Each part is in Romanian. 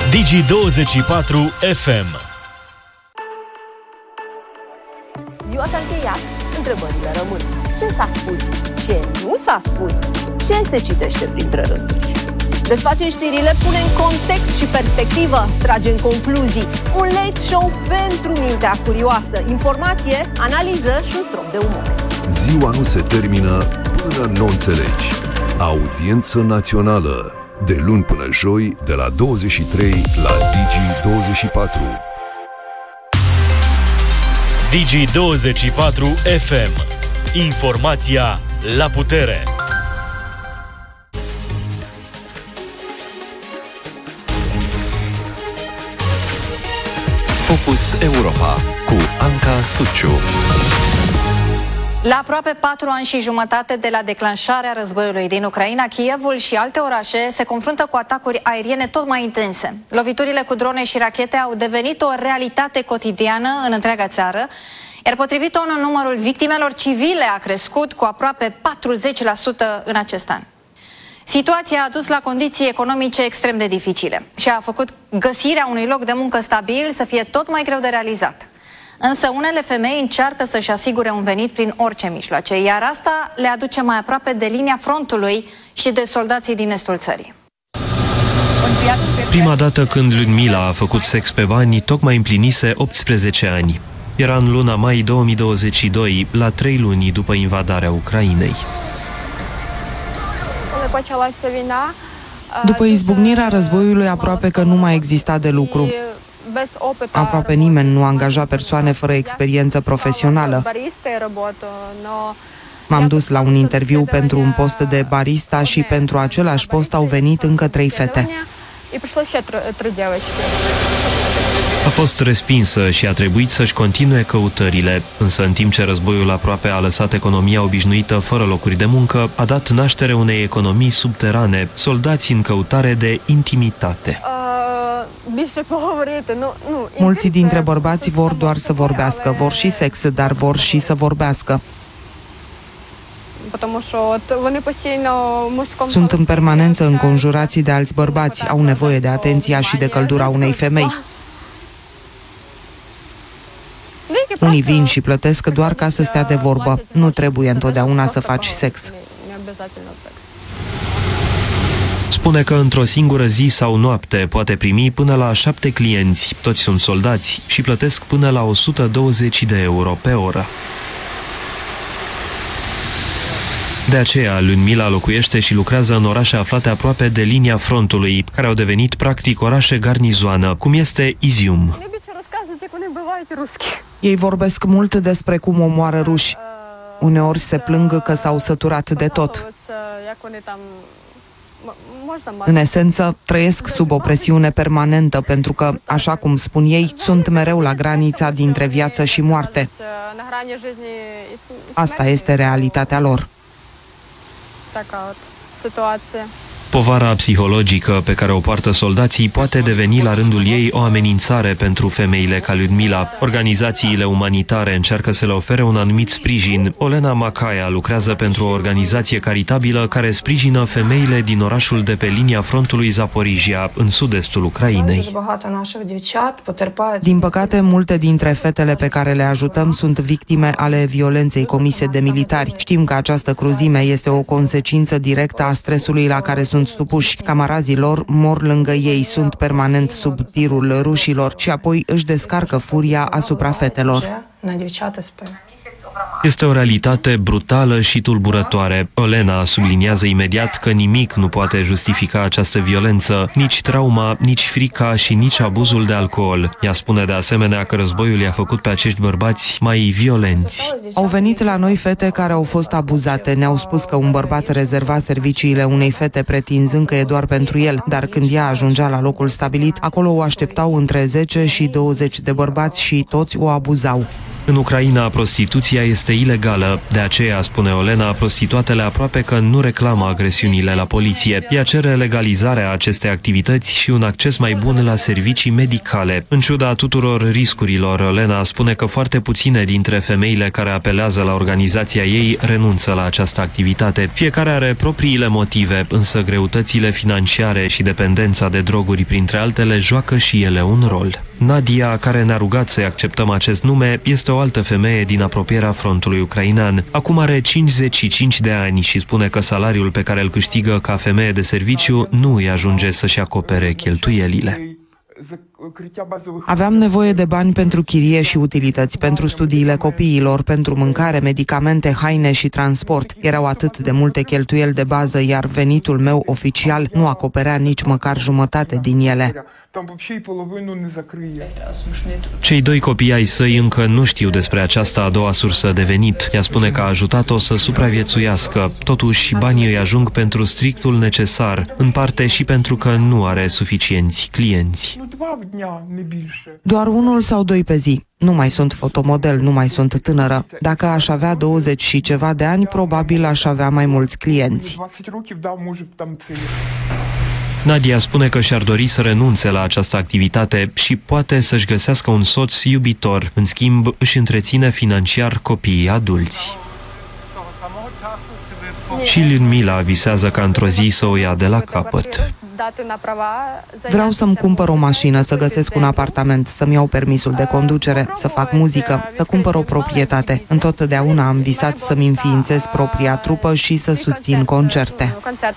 Digi24 FM. Ziua s-a încheiat, întrebările rămân. Ce s-a spus? Ce nu s-a spus? Ce se citește printre rânduri? Desface știrile, pune în context și perspectivă, trage în concluzii. Un late show pentru mintea curioasă. Informație, analiză și un strop de umor. Ziua nu se termină până nu înțelegi. Audiență națională. De luni până joi, de la 23 la Digi24. Digi24 FM. Informația la putere. Focus Europa cu Anca Suciu. La aproape 4 ani și jumătate de la declanșarea războiului din Ucraina, Kievul și alte orașe se confruntă cu atacuri aeriene tot mai intense. Loviturile cu drone și rachete au devenit o realitate cotidiană în întreaga țară, iar potrivit ONU, numărul victimelor civile a crescut cu aproape 40% în acest an. Situația a dus la condiții economice extrem de dificile și a făcut găsirea unui loc de muncă stabil să fie tot mai greu de realizat. Însă unele femei încearcă să-și asigure un venit prin orice mijloace, iar asta le aduce mai aproape de linia frontului și de soldații din estul țării. Prima dată când Ludmila a făcut sex pe bani, tocmai împlinise 18 ani. Era în luna mai 2022, la 3 luni după invadarea Ucrainei. După izbucnirea războiului, aproape că nu mai exista de lucru. Aproape nimeni nu angaja persoane fără experiență profesională. M-am dus la un interviu pentru un post de barista și pentru același post au venit încă 3 fete. A fost respinsă și a trebuit să-și continue căutările, însă în timp ce războiul aproape a lăsat economia obișnuită fără locuri de muncă, a dat naștere unei economii subterane, soldați în căutare de intimitate. Mulți dintre bărbați vor doar să vorbească, vor și sex, dar vor și să vorbească. Sunt în permanență înconjurați de alți bărbați, au nevoie de atenția și de căldura unei femei. Unii vin și plătesc doar ca să stea de vorbă. Nu trebuie întotdeauna să faci sex. Spune că într-o singură zi sau noapte poate primi până la 7 clienți, toți sunt soldați și plătesc până la 120 de euro pe oră. De aceea, Ludmila locuiește și lucrează în orașe aflate aproape de linia frontului, care au devenit practic orașe garnizoană, cum este Izium. Ei vorbesc mult despre cum omoară ruși. Uneori se plâng că s-au săturat de tot. În esență, trăiesc sub o presiune permanentă pentru că, așa cum spun ei, sunt mereu la granița dintre viață și moarte. Asta este realitatea lor. Povara psihologică pe care o poartă soldații poate deveni la rândul ei o amenințare pentru femeile ca Ludmila. Organizațiile umanitare încearcă să le ofere un anumit sprijin. Olena Macaia lucrează pentru o organizație caritabilă care sprijină femeile din orașul de pe linia frontului Zaporizhia, în sud-estul Ucrainei. Din păcate, multe dintre fetele pe care le ajutăm sunt victime ale violenței comise de militari. Știm că această cruzime este o consecință directă a stresului la care sunt supuși. Camarazii lor mor lângă ei, sunt permanent sub tirul rușilor și apoi își descarcă furia asupra fetelor. Este o realitate brutală și tulburătoare. Olena subliniază imediat că nimic nu poate justifica această violență, nici trauma, nici frica și nici abuzul de alcool. Ea spune de asemenea că războiul i-a făcut pe acești bărbați mai violenți. Au venit la noi fete care au fost abuzate. Ne-au spus că un bărbat rezerva serviciile unei fete pretinzând că e doar pentru el, dar când ea ajungea la locul stabilit, acolo o așteptau între 10 și 20 de bărbați și toți o abuzau. În Ucraina, prostituția este ilegală. De aceea, spune Olena, prostituatele aproape că nu reclamă agresiunile la poliție. Ea cere legalizarea acestei activități și un acces mai bun la servicii medicale. În ciuda tuturor riscurilor, Olena spune că foarte puține dintre femeile care apelează la organizația ei renunță la această activitate. Fiecare are propriile motive, însă greutățile financiare și dependența de droguri, printre altele, joacă și ele un rol. Nadia, care ne-a rugat să-i acceptăm acest nume, este o altă femeie din apropierea frontului ucrainean. Acum are 55 de ani și spune că salariul pe care îl câștigă ca femeie de serviciu nu îi ajunge să-și acopere cheltuielile. Aveam nevoie de bani pentru chirie și utilități, pentru studiile copiilor, pentru mâncare, medicamente, haine și transport. Erau atât de multe cheltuieli de bază, iar venitul meu oficial nu acoperea nici măcar jumătate din ele. Cei doi copii ai săi încă nu știu despre această a doua sursă de venit. Ea spune că a ajutat-o să supraviețuiască. Totuși, banii îi ajung pentru strictul necesar, în parte și pentru că nu are suficienți clienți. Doar 1 sau 2 pe zi. Nu mai sunt fotomodel, nu mai sunt tânără. Dacă aș avea 20 și ceva de ani, probabil aș avea mai mulți clienți. Nadia spune că și-ar dori să renunțe la această activitate și poate să-și găsească un soț iubitor. În schimb, își întreține financiar copiii adulți. Și Lyudmila visează ca într-o zi să o ia de la capăt. Vreau să-mi cumpăr o mașină, să găsesc un apartament, să-mi iau permisul de conducere, să fac muzică, să cumpăr o proprietate. Întotdeauna am visat să-mi înființez propria trupă și să susțin concerte.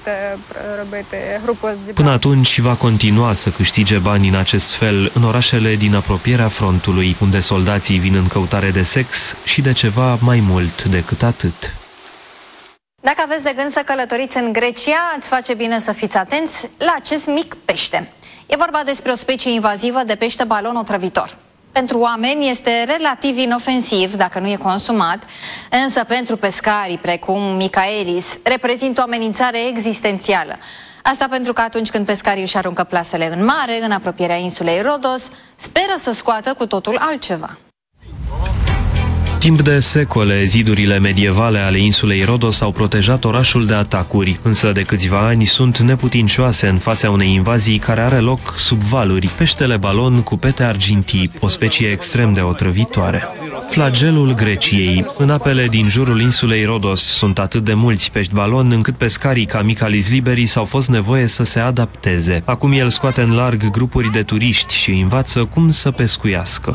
Până atunci va continua să câștige bani în acest fel în orașele din apropierea frontului, unde soldații vin în căutare de sex și de ceva mai mult decât atât. Dacă aveți de gând să călătoriți în Grecia, îți face bine să fiți atenți la acest mic pește. E vorba despre o specie invazivă de pește balon otrăvitor. Pentru oameni este relativ inofensiv dacă nu e consumat, însă pentru pescarii precum Michaelis reprezintă o amenințare existențială. Asta pentru că atunci când pescarii își aruncă plasele în mare, în apropierea insulei Rodos, speră să scoată cu totul altceva. Timp de secole, zidurile medievale ale insulei Rodos au protejat orașul de atacuri, însă de câțiva ani sunt neputincioase în fața unei invazii care are loc sub valuri, peștele balon cu pete argintii, o specie extrem de otrăvitoare. Flagelul Greciei. În apele din jurul insulei Rodos sunt atât de mulți pești balon încât pescarii ca Michaelis Liberis au fost nevoie să se adapteze. Acum el scoate în larg grupuri de turiști și îi învață cum să pescuiască.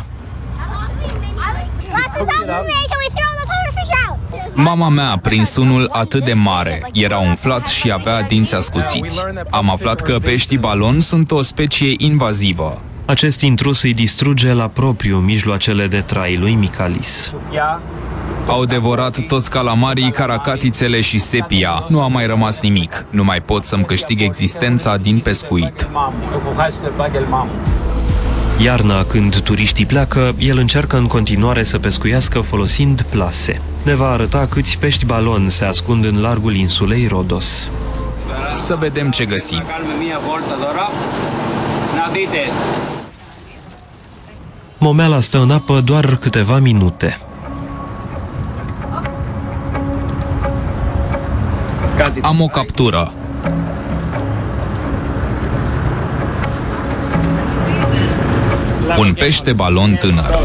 Mama mea a prins unul atât de mare, era umflat și avea dinți ascuțiți. Am aflat că peștii balon sunt o specie invazivă. Acest intrus îi distruge la propriu mijloacele de trai lui Michaelis. Au devorat toți calamarii, caracatițele și sepia. Nu a mai rămas nimic. Nu mai pot să-mi câștig existența din pescuit. Iarna, când turiștii pleacă, el încearcă în continuare să pescuiască folosind plase. Ne va arăta câți pești balon se ascund în largul insulei Rodos. Să vedem ce găsim. Momeala stă în apă doar câteva minute. Am o captură. Un pește balon tânăr.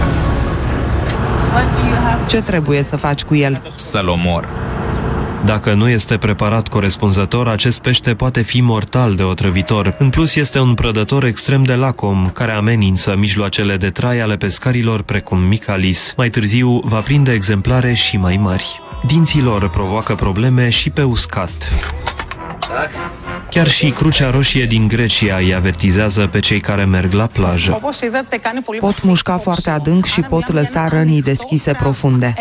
Ce trebuie să faci cu el? Să-l omor. Dacă nu este preparat corespunzător, acest pește poate fi mortal de otrăvitor. În plus, este un prădător extrem de lacom, care amenință mijloacele de trai ale pescarilor precum Michaelis. Mai târziu, va prinde exemplare și mai mari. Dinții lor provoacă probleme și pe uscat. Chiar și Crucea Roșie din Grecia îi avertizează pe cei care merg la plajă. Pot mușca foarte adânc și pot lăsa rănii deschise profunde.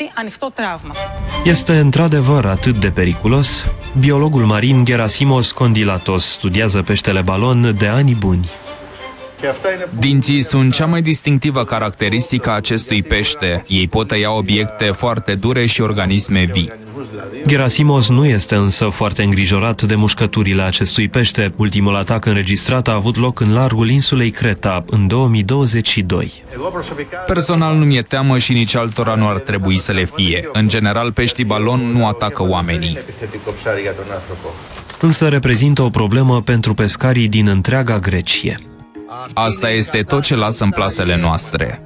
Este într-adevăr atât de periculos? Biologul marin Gerasimos Kondilatos studiază peștele balon de ani buni. Dinții sunt cea mai distinctivă caracteristică a acestui pește. Ei pot tăia obiecte foarte dure și organisme vii. Gerasimos nu este însă foarte îngrijorat de mușcăturile acestui pește. Ultimul atac înregistrat a avut loc în largul insulei Creta în 2022. Personal nu mi-e teamă și nici altora nu ar trebui să le fie. În general, peștii balon nu atacă oamenii. Însă reprezintă o problemă pentru pescarii din întreaga Grecie. Asta este tot ce lasă în plasele noastre.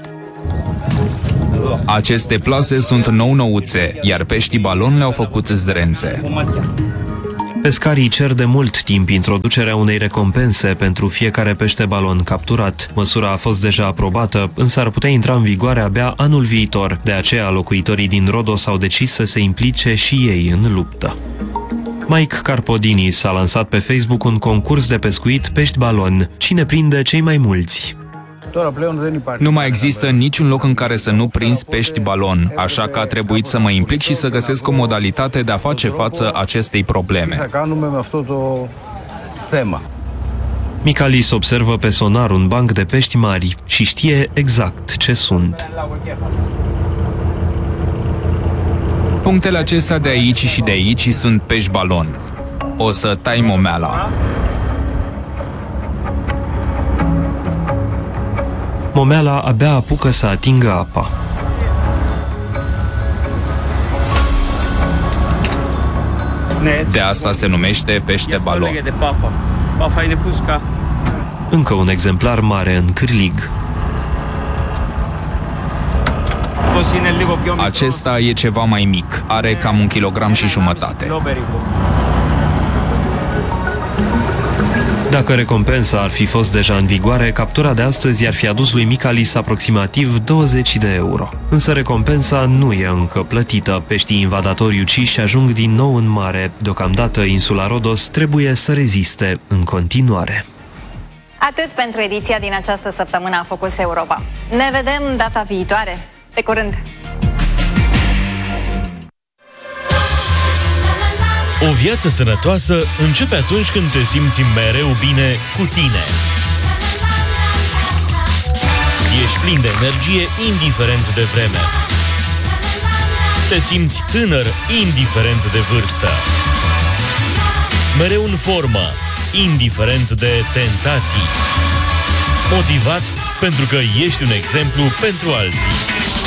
Aceste plase sunt nou-nouțe, iar peștii balon le-au făcut zdrențe. Pescarii cer de mult timp introducerea unei recompense pentru fiecare pește balon capturat. Măsura a fost deja aprobată, însă ar putea intra în vigoare abia anul viitor. De aceea, locuitorii din Rhodos au decis să se implice și ei în luptă. Mike Carpodini s-a lansat pe Facebook un concurs de pescuit pești balon. Cine prinde cei mai mulți? Nu mai există niciun loc în care să nu prinzi pești balon, așa că a trebuit să mă implic și să găsesc o modalitate de a face față acestei probleme. Michalis observă pe sonar un banc de pești mari și știe exact ce sunt. Punctele acestea de aici și de aici sunt pești balon. O să tai momeala. Momeala abia apucă să atingă apa. De asta se numește pește balon. Încă un exemplar mare în cârlig. Acesta e ceva mai mic, are cam 1,5 kg. Dacă recompensa ar fi fost deja în vigoare, captura de astăzi ar fi adus lui Michalis aproximativ 20 de euro. Însă recompensa nu e încă plătită. Peștii invadatori uciși ajung din nou în mare. Deocamdată, insula Rhodos trebuie să reziste în continuare. Atât pentru ediția din această săptămână a Focus Europa. Ne vedem data viitoare. Pe curând! O viață sănătoasă începe atunci când te simți mereu bine cu tine. Ești plin de energie, indiferent de vreme. Te simți tânăr, indiferent de vârstă. Mereu în formă, indiferent de tentații. Motivat pentru că ești un exemplu pentru alții.